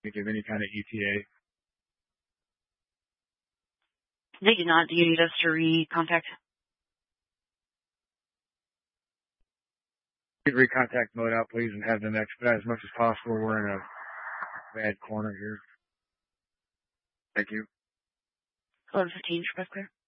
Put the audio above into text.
to give any kind of ETA. They do not. Do you need us to recontact? Get recontact mode out, please, and have them expedite as much as possible. We're in a bad corner here. Thank you. 11:15 for Beth Clear.